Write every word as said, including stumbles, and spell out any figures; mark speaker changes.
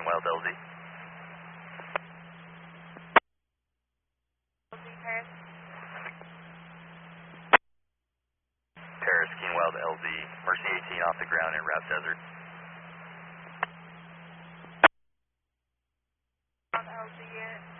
Speaker 1: Wild L Z. Terrace, Keen Wild L Z, Mercy eighteen off the ground in Raft Desert.
Speaker 2: On L Z,